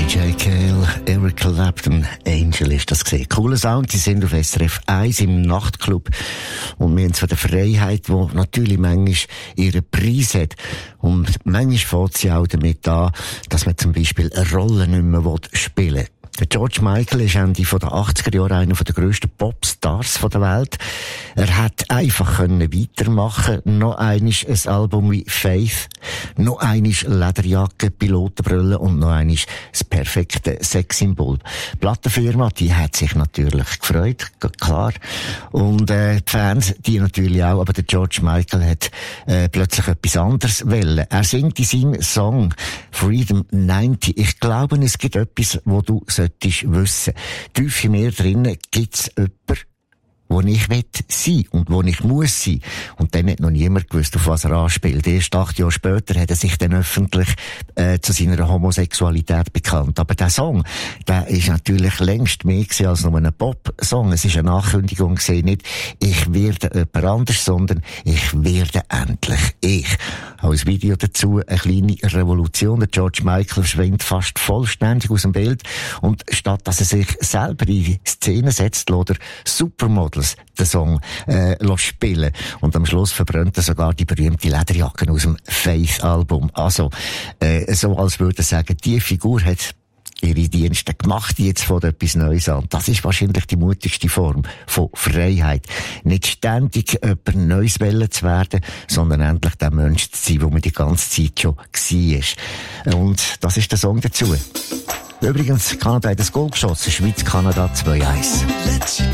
DJ Cale, Eric Clapton, Angel ist das gesehen. Cooler Sound, die sind auf SRF 1 im Nachtclub. Und wir haben zwar die Freiheit, die natürlich manchmal ihren Preis hat. Und manchmal fängt sie auch damit an, dass man zum Beispiel eine Rolle nicht mehr spielen will. Der George Michael ist Ende der 80er Jahre einer der grössten Popstars der Welt. Er hat einfach weitermachen können. Noch einmal ein Album wie Faith, noch einmal Lederjacke, Pilotenbrille und noch einmal das perfekte Sexsymbol. Die Plattenfirma, die hat sich natürlich gefreut, klar. Und die Fans, die natürlich auch. Aber der George Michael hat plötzlich etwas anderes wollen. Er singt in seinem Song Freedom 90. Ich glaube, es gibt etwas, wo du solltest wissen. Tief in mir drinnen gibt's jemanden, wo ich sein und wo ich muss sein. Und dann hat noch niemand gewusst, auf was er anspielt. Erst 8 Jahre später hat er sich dann öffentlich zu seiner Homosexualität bekannt. Aber der Song, der ist natürlich längst mehr gewesen als nur ein Pop-Song. Es ist eine Ankündigung gewesen, nicht ich werde jemand anders, sondern ich werde endlich ich. Als Video dazu eine kleine Revolution. Der George Michael verschwindet fast vollständig aus dem Bild. Und statt dass er sich selber in die Szene setzt, lässt er Supermodels den Song spielen. Und am Schluss verbrennt er sogar die berühmte Lederjacke aus dem Faith-Album. Also, so als würde er sagen, die Figur hat ihre Dienste gemacht, jetzt fängt etwas Neues an. Das ist wahrscheinlich die mutigste Form von Freiheit. Nicht ständig jemand Neues wollen zu werden, sondern endlich der Mensch zu sein, wo man die ganze Zeit schon war. Und das ist der Song dazu. Übrigens, Kanada hat das Goal geschossen, Schweiz-Kanada 2-1.